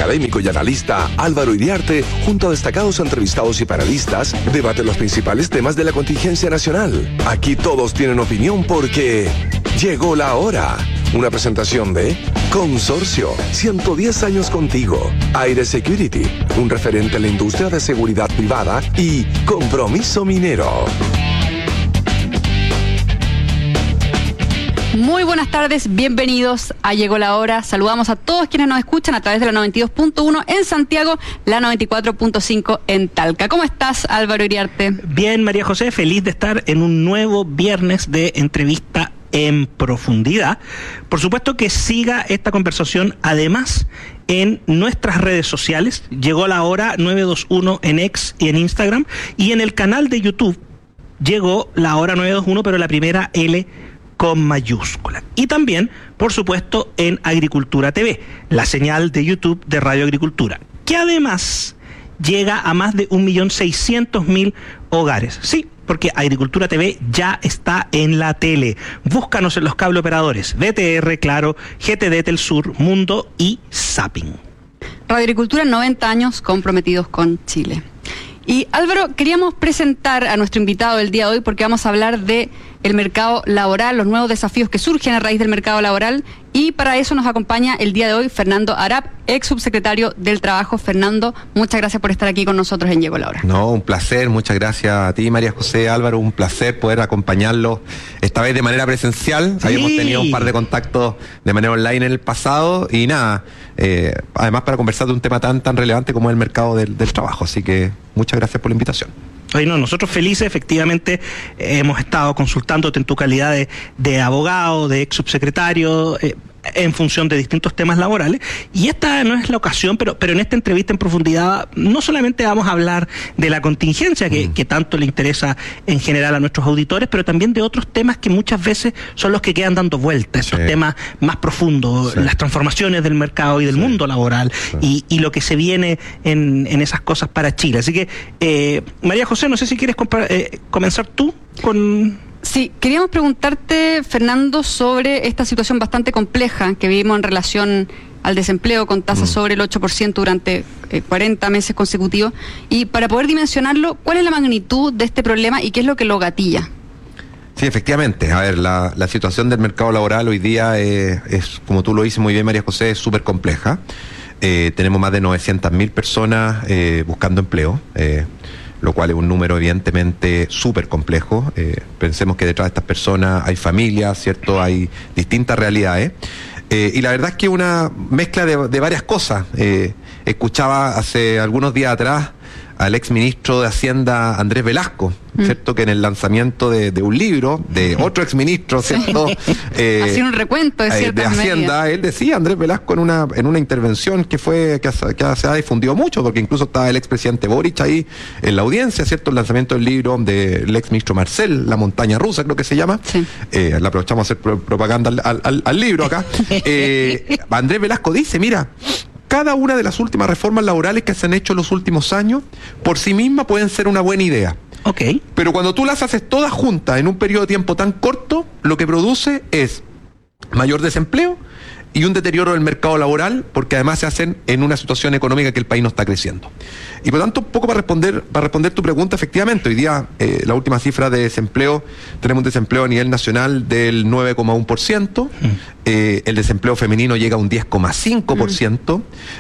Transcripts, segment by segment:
académico y analista Álvaro Iriarte, junto a destacados entrevistados y panelistas, debate los principales temas de la contingencia nacional. Aquí todos tienen opinión porque llegó la hora. Una presentación de Consorcio, 110 años contigo. Aire Security, un referente en la industria de seguridad privada. Y Compromiso Minero. Muy buenas tardes, bienvenidos a Llegó la Hora. Saludamos a todos quienes nos escuchan a través de la 92.1 en Santiago, la 94.5 en Talca. ¿Cómo estás, Álvaro Iriarte? Bien, María José, feliz de estar en un nuevo viernes de entrevista en profundidad. Por supuesto que siga esta conversación además en nuestras redes sociales. Llegó la Hora 921 en X y en Instagram, y en el canal de YouTube Llegó la Hora 921, pero la primera L con mayúscula. Y también, por supuesto, en Agricultura TV, la señal de YouTube de Radio Agricultura, que además llega a más de 1.600.000 hogares. Sí, porque Agricultura TV ya está en la tele. Búscanos en los cable operadores VTR, Claro, GTD, Telsur, Mundo y Zapping. Radio Agricultura, 90 años comprometidos con Chile. Y Álvaro, queríamos presentar a nuestro invitado del día de hoy porque vamos a hablar de el mercado laboral, los nuevos desafíos que surgen a raíz del mercado laboral, y para eso nos acompaña el día de hoy Fernando Arap, ex subsecretario del Trabajo. Fernando, muchas gracias por estar aquí con nosotros en Llegó la Hora. No, un placer, muchas gracias a ti, María José, Álvaro, un placer poder acompañarlos esta vez de manera presencial. Sí. Habíamos tenido un par de contactos de manera online en el pasado y nada, además para conversar de un tema tan relevante como el mercado del trabajo, así que muchas gracias por la invitación. Bueno, nosotros felices, efectivamente, hemos estado consultándote en tu calidad de abogado, de ex subsecretario, en función de distintos temas laborales, y esta no es la ocasión, pero en esta entrevista en profundidad no solamente vamos a hablar de la contingencia que tanto le interesa en general a nuestros auditores, pero también de otros temas que muchas veces son los que quedan dando vueltas, esos temas más profundos, las transformaciones del mercado y del mundo laboral, y lo que se viene en esas cosas para Chile. Así que, María José, no sé si quieres comenzar tú con... Sí, queríamos preguntarte, Fernando, sobre esta situación bastante compleja que vivimos en relación al desempleo con tasas sobre el 8% durante 40 meses consecutivos. Y para poder dimensionarlo, ¿cuál es la magnitud de este problema y qué es lo que lo gatilla? Sí, efectivamente. A ver, la situación del mercado laboral hoy día es, como tú lo dices muy bien, María José, es súper compleja. Tenemos más de 900.000 personas buscando empleo, lo cual es un número evidentemente súper complejo. Pensemos que detrás de estas personas hay familias, ¿cierto? Hay distintas realidades. Y la verdad es que una mezcla de varias cosas. Escuchaba hace algunos días atrás al ex ministro de Hacienda, Andrés Velasco, ¿cierto? Que en el lanzamiento de un libro de otro ex ministro, ¿cierto? Hacía un recuento de ciertas de Hacienda, medidas. Él decía, Andrés Velasco, en una intervención que se ha difundido mucho, porque incluso estaba el expresidente Boric ahí en la audiencia, ¿cierto? El lanzamiento del libro del ex ministro Marcel, La montaña rusa, creo que se llama. Sí. Le aprovechamos a hacer propaganda al libro acá. Andrés Velasco dice, mira, cada una de las últimas reformas laborales que se han hecho en los últimos años, por sí misma pueden ser una buena idea. Okay. Pero cuando tú las haces todas juntas en un periodo de tiempo tan corto, lo que produce es mayor desempleo y un deterioro del mercado laboral, porque además se hacen en una situación económica que el país no está creciendo. Y por tanto, un poco para responder tu pregunta, efectivamente, hoy día la última cifra de desempleo, tenemos un desempleo a nivel nacional del 9,1%, el desempleo femenino llega a un 10,5%,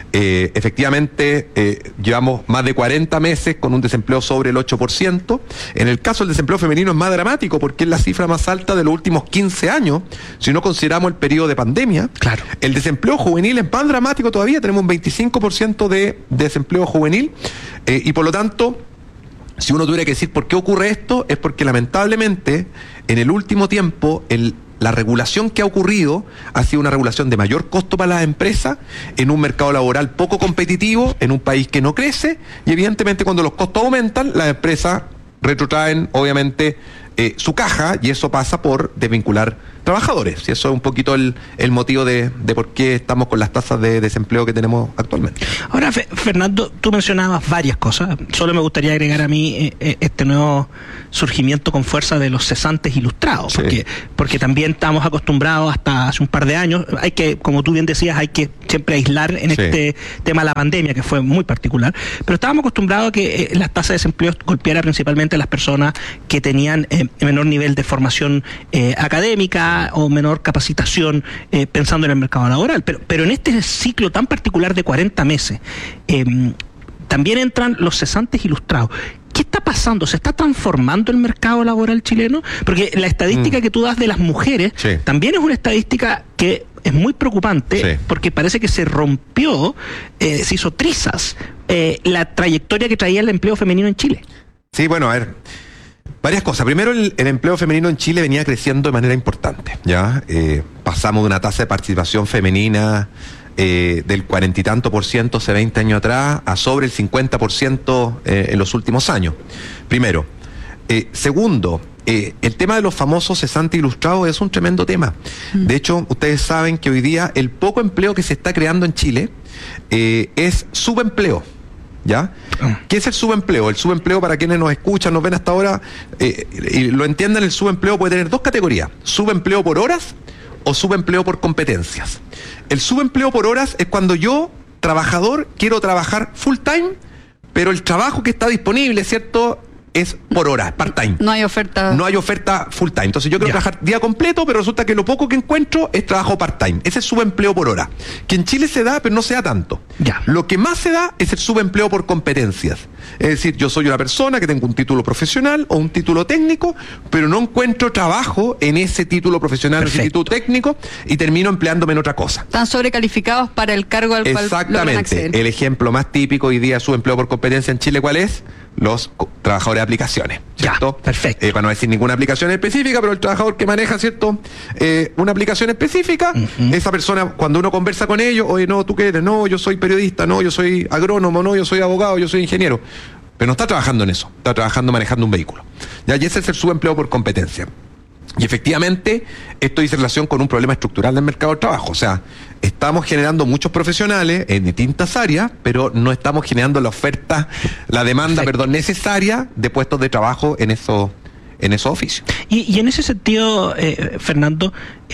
efectivamente llevamos más de 40 meses con un desempleo sobre el 8%, en el caso del desempleo femenino es más dramático porque es la cifra más alta de los últimos 15 años, si no consideramos el periodo de pandemia. Claro. El desempleo juvenil es más dramático todavía, tenemos un 25% de desempleo juvenil, y por lo tanto, si uno tuviera que decir por qué ocurre esto, es porque lamentablemente en el último tiempo la regulación que ha ocurrido ha sido una regulación de mayor costo para las empresas, en un mercado laboral poco competitivo, en un país que no crece, y evidentemente cuando los costos aumentan, las empresas retrotraen obviamente su caja, y eso pasa por desvincular trabajadores. Y eso es un poquito el motivo de por qué estamos con las tasas de desempleo que tenemos actualmente. Ahora, Fernando, tú mencionabas varias cosas. Solo me gustaría agregar a mí este nuevo surgimiento con fuerza de los cesantes ilustrados, Sí. porque también estamos acostumbrados hasta hace un par de años, hay que, como tú bien decías, hay que siempre aislar en este tema de la pandemia, que fue muy particular, pero estábamos acostumbrados a que las tasas de desempleo golpeara principalmente a las personas que tenían menor nivel de formación académica o menor capacitación pensando en el mercado laboral, pero en este ciclo tan particular de 40 meses también entran los cesantes ilustrados. ¿Qué está pasando? ¿Se está transformando el mercado laboral chileno? Porque la estadística que tú das de las mujeres también es una estadística que es muy preocupante, porque parece que se rompió, se hizo trizas la trayectoria que traía el empleo femenino en Chile. Sí, bueno, a ver, varias cosas. Primero, el empleo femenino en Chile venía creciendo de manera importante, ¿ya? Pasamos de una tasa de participación femenina del 40 y tanto por ciento hace 20 años atrás a sobre el 50% en los últimos años. Primero. Segundo, el tema de los famosos cesantes ilustrados es un tremendo tema. De hecho, ustedes saben que hoy día el poco empleo que se está creando en Chile es subempleo. ¿Ya? ¿Qué es el subempleo? El subempleo, para quienes nos escuchan, nos ven hasta ahora y lo entiendan, el subempleo puede tener dos categorías: subempleo por horas o subempleo por competencias. El subempleo por horas es cuando yo, trabajador, quiero trabajar full time, pero el trabajo que está disponible, ¿cierto?, es por hora, part-time. No hay oferta. No hay oferta full-time. Entonces yo quiero trabajar día completo, pero resulta que lo poco que encuentro es trabajo part-time. Ese es subempleo por hora. Que en Chile se da, pero no se da tanto. Lo que más se da es el subempleo por competencias. Es decir, yo soy una persona que tengo un título profesional o un título técnico, pero no encuentro trabajo en ese título profesional o ese título técnico y termino empleándome en otra cosa. Están sobrecalificados para el cargo al cual logran acceder. El ejemplo más típico hoy día de subempleo por competencia en Chile, ¿cuál es? Los trabajadores de aplicaciones, ¿cierto? Perfecto. Para no decir ninguna aplicación específica, pero el trabajador que maneja, ¿cierto?, una aplicación específica, esa persona, cuando uno conversa con ellos, oye, no, ¿tú qué eres? No, yo soy periodista, no, yo soy agrónomo, no, yo soy abogado, yo soy ingeniero. Pero no está trabajando en eso, está trabajando manejando un vehículo. ¿Ya? Y ese es el subempleo por competencia. Y efectivamente, esto dice relación con un problema estructural del mercado del trabajo. O sea, estamos generando muchos profesionales en distintas áreas, pero no estamos generando la oferta, la demanda, necesaria de puestos de trabajo en esos oficios. Y en ese sentido, Fernando,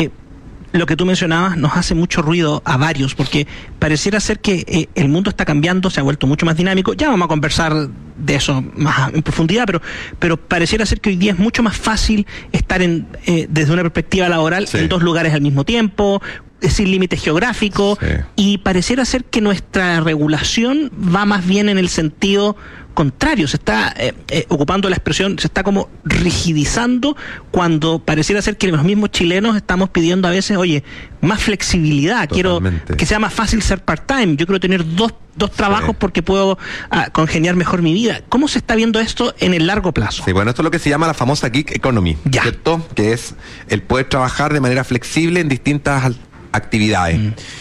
lo que tú mencionabas nos hace mucho ruido a varios, porque pareciera ser que el mundo está cambiando, se ha vuelto mucho más dinámico. Ya vamos a conversar de eso más en profundidad, pero pareciera ser que hoy día es mucho más fácil estar desde una perspectiva laboral en dos lugares al mismo tiempo, sin límites geográficos, y pareciera ser que nuestra regulación va más bien en el sentido contrario, se está ocupando la expresión, se está como rigidizando, cuando pareciera ser que los mismos chilenos estamos pidiendo a veces, oye, más flexibilidad. Totalmente. Quiero que sea más fácil ser part-time, yo quiero tener dos trabajos porque puedo congeniar mejor mi vida. ¿Cómo se está viendo esto en el largo plazo? Sí, bueno, esto es lo que se llama la famosa gig economy, ¿cierto? Que es el poder trabajar de manera flexible en distintas actividades.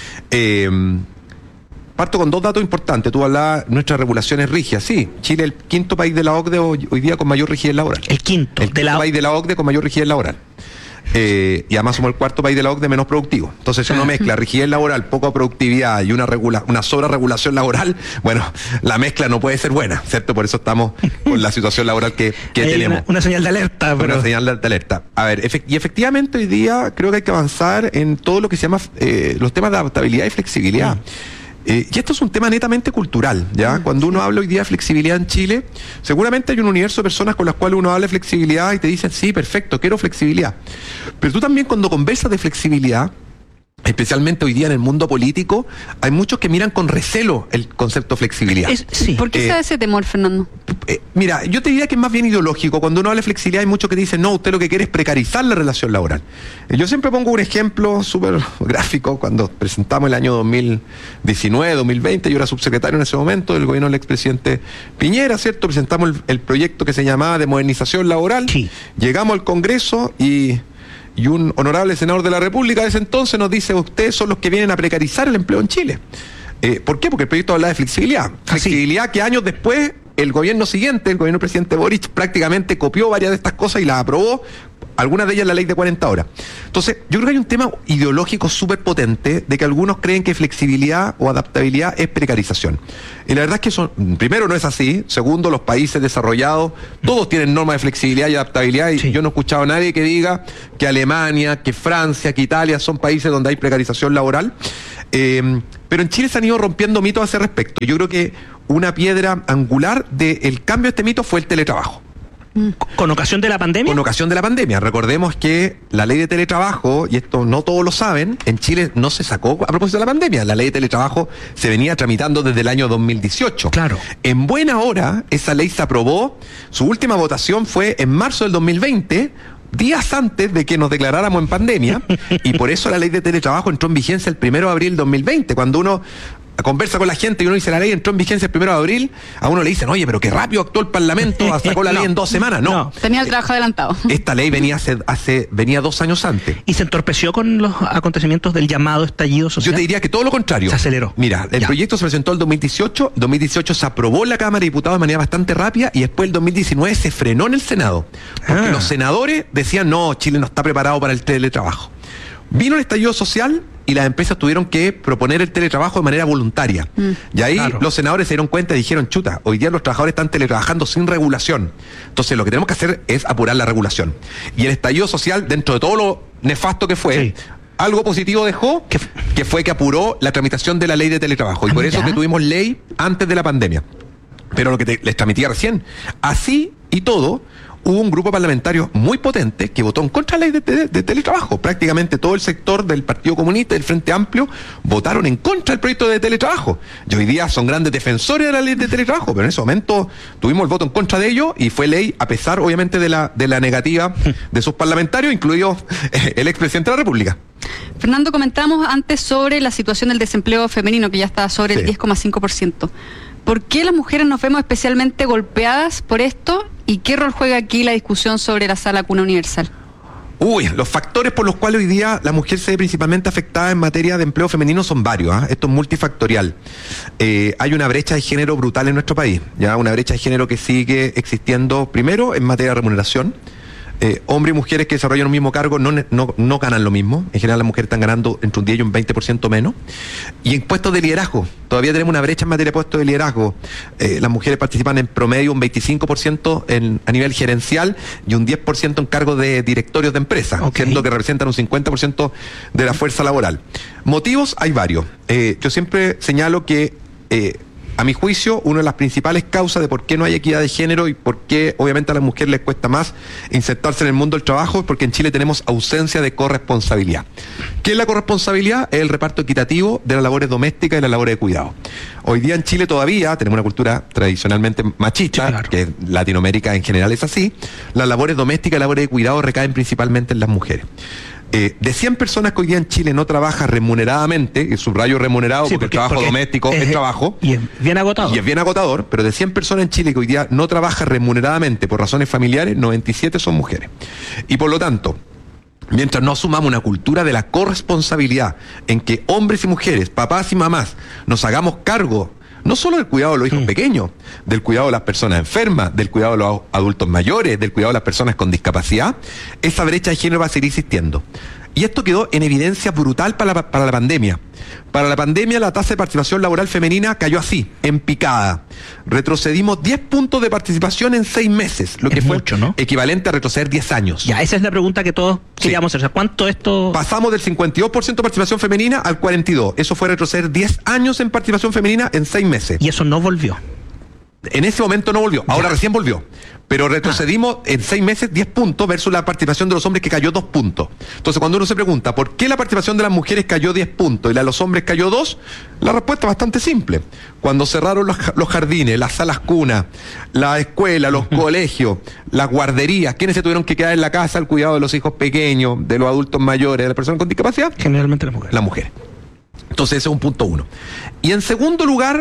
Parto con dos datos importantes. Tú hablabas, nuestra regulación es rígida. Sí, Chile es el quinto país de la OCDE hoy día con mayor rigidez laboral. El quinto país de la OCDE con mayor rigidez laboral. Y además somos el cuarto país de la OCDE menos productivo. Entonces, si uno mezcla rigidez laboral, poca productividad y una sobreregulación laboral, bueno, la mezcla no puede ser buena, ¿cierto? Por eso estamos con la situación laboral que tenemos. Una señal de alerta. Una señal de alerta. A ver, y efectivamente hoy día creo que hay que avanzar en todo lo que se llama los temas de adaptabilidad y flexibilidad. Y esto es un tema netamente cultural, ¿ya? Cuando uno habla hoy día de flexibilidad en Chile, seguramente hay un universo de personas con las cuales uno habla de flexibilidad y te dicen, sí, perfecto, quiero flexibilidad. Pero tú también, cuando conversas de flexibilidad, especialmente hoy día en el mundo político, hay muchos que miran con recelo el concepto de flexibilidad. ¿Por qué se da ese temor, Fernando? Mira, yo te diría que es más bien ideológico. Cuando uno habla de flexibilidad hay muchos que dicen, no, usted lo que quiere es precarizar la relación laboral. Yo siempre pongo un ejemplo súper gráfico. Cuando presentamos el año 2019, 2020, yo era subsecretario en ese momento del gobierno del expresidente Piñera, ¿cierto? Presentamos el proyecto que se llamaba de modernización laboral. Llegamos al Congreso y un honorable senador de la República de ese entonces nos dice, ustedes son los que vienen a precarizar el empleo en Chile. ¿Por qué? Porque el proyecto habla de flexibilidad. Flexibilidad que años después el gobierno siguiente, el gobierno del presidente Boric, prácticamente copió varias de estas cosas y las aprobó, algunas de ellas la ley de 40 horas. Entonces, yo creo que hay un tema ideológico súper potente de que algunos creen que flexibilidad o adaptabilidad es precarización. Y la verdad es que eso, primero, no es así. Segundo, los países desarrollados, todos tienen normas de flexibilidad y adaptabilidad, y yo no he escuchado a nadie que diga que Alemania, que Francia, que Italia son países donde hay precarización laboral. Pero en Chile se han ido rompiendo mitos a ese respecto. Yo creo que una piedra angular del cambio de este mito fue el teletrabajo. ¿Con ocasión de la pandemia? Con ocasión de la pandemia. Recordemos que la ley de teletrabajo, y esto no todos lo saben, en Chile no se sacó a propósito de la pandemia. La ley de teletrabajo se venía tramitando desde el año 2018. Claro. En buena hora, esa ley se aprobó. Su última votación fue en marzo del 2020, días antes de que nos declaráramos en pandemia, y por eso la ley de teletrabajo entró en vigencia el 1 de abril del 2020. Cuando uno conversa con la gente y uno dice la ley entró en vigencia el 1 de abril, a uno le dicen, oye, pero qué rápido actuó el Parlamento, sacó la ley en 2 semanas. No. Tenía el trabajo adelantado. Esta ley venía venía 2 años antes. ¿Y se entorpeció con los acontecimientos del llamado estallido social? Yo te diría que todo lo contrario. Se aceleró. Mira, el proyecto se presentó en 2018 se aprobó en la Cámara de Diputados de manera bastante rápida, y después el 2019 se frenó en el Senado. Porque los senadores decían, no, Chile no está preparado para el teletrabajo. Vino el estallido social y las empresas tuvieron que proponer el teletrabajo de manera voluntaria. Y ahí los senadores se dieron cuenta y dijeron, chuta, hoy día los trabajadores están teletrabajando sin regulación. Entonces lo que tenemos que hacer es apurar la regulación. Y el estallido social, dentro de todo lo nefasto que fue, algo positivo dejó, que fue que apuró la tramitación de la ley de teletrabajo. Y por eso que tuvimos ley antes de la pandemia. Pero lo que les transmitía recién, así y todo, hubo un grupo parlamentario muy potente que votó en contra de la ley de teletrabajo. Prácticamente todo el sector del Partido Comunista y del Frente Amplio votaron en contra del proyecto de teletrabajo. Y hoy día son grandes defensores de la ley de teletrabajo, pero en ese momento tuvimos el voto en contra de ello y fue ley a pesar, obviamente, de la negativa de sus parlamentarios, incluido el expresidente de la República. Fernando, comentamos antes sobre la situación del desempleo femenino, que ya está sobre el 10,5%. ¿Por qué las mujeres nos vemos especialmente golpeadas por esto? ¿Y qué rol juega aquí la discusión sobre la sala cuna universal? Los factores por los cuales hoy día la mujer se ve principalmente afectada en materia de empleo femenino son varios. Esto es multifactorial. Hay una brecha de género brutal en nuestro país, una brecha de género que sigue existiendo, primero, en materia de remuneración. Hombres y mujeres que desarrollan un mismo cargo no ganan lo mismo. En general las mujeres están ganando entre un 10 y un 20% menos. Y en puestos de liderazgo, todavía tenemos una brecha en materia de puestos de liderazgo. Las mujeres participan en promedio un 25% a nivel gerencial y un 10% en cargos de directorios de empresas, siendo que representan un 50% de la fuerza laboral. Motivos hay varios. Yo siempre señalo que a mi juicio, una de las principales causas de por qué no hay equidad de género y por qué obviamente a las mujeres les cuesta más insertarse en el mundo del trabajo es porque en Chile tenemos ausencia de corresponsabilidad. ¿Qué es la corresponsabilidad? Es el reparto equitativo de las labores domésticas y las labores de cuidado. Hoy día en Chile todavía tenemos una cultura tradicionalmente machista, que Latinoamérica en general es así. Las labores domésticas y labores de cuidado recaen principalmente en las mujeres. De 100 personas que hoy día en Chile no trabaja remuneradamente, y subrayo remunerado porque el trabajo doméstico es trabajo. Y es bien agotador. Y es bien agotador, pero de 100 personas en Chile que hoy día no trabaja remuneradamente por razones familiares, 97 son mujeres. Y por lo tanto, mientras no asumamos una cultura de la corresponsabilidad, en que hombres y mujeres, papás y mamás, nos hagamos cargo no solo del cuidado de los hijos pequeños, del cuidado de las personas enfermas, del cuidado de los adultos mayores, del cuidado de las personas con discapacidad, esa brecha de género va a seguir existiendo. Y esto quedó en evidencia brutal para la pandemia. Para la pandemia la tasa de participación laboral femenina cayó así, en picada. Retrocedimos 10 puntos de participación en 6 meses, lo que fue mucho, ¿no? Equivalente a retroceder 10 años. Ya, esa es la pregunta que todos queríamos hacer. O sea, ¿cuánto esto...? Pasamos del 52% de participación femenina al 42%. Eso fue retroceder 10 años en participación femenina en 6 meses. Y eso no volvió. En ese momento no volvió, ahora recién volvió. Pero retrocedimos en 6 meses 10 puntos versus la participación de los hombres que cayó 2 puntos. Entonces cuando uno se pregunta ¿por qué la participación de las mujeres cayó 10 puntos y la de los hombres cayó 2? La respuesta es bastante simple. Cuando cerraron los jardines, las salas cunas, la escuela, los colegios, las guarderías, ¿quiénes se tuvieron que quedar en la casa al cuidado de los hijos pequeños, de los adultos mayores, de las personas con discapacidad? Generalmente las mujeres. Las mujeres. Entonces ese es un punto 1. Y en segundo lugar,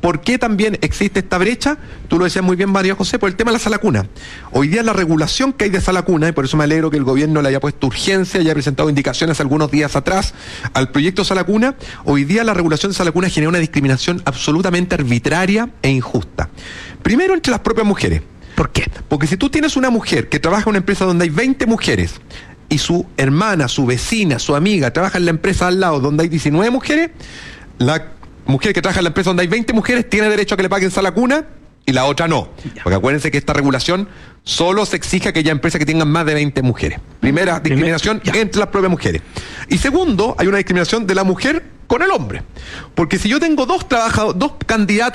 ¿Por qué también existe esta brecha? Tú lo decías muy bien, María José, por el tema de la sala cuna. Hoy día la regulación que hay de sala cuna, y por eso me alegro que el gobierno le haya puesto urgencia y haya presentado indicaciones algunos días atrás al proyecto sala cuna, hoy día la regulación de sala cuna genera una discriminación absolutamente arbitraria e injusta. Primero, entre las propias mujeres. ¿Por qué? Porque si tú tienes una mujer que trabaja en una empresa donde hay 20 mujeres y su hermana, su vecina, su amiga trabaja en la empresa al lado donde hay 19 mujeres, la mujer que trabaja en la empresa donde hay 20 mujeres tiene derecho a que le paguen sala cuna y la otra no. Porque acuérdense que esta regulación solo se exige a aquella empresa que tengan más de 20 mujeres. Primera discriminación entre las propias mujeres. Y segundo, hay una discriminación de la mujer con el hombre. Porque si yo tengo dos candidatos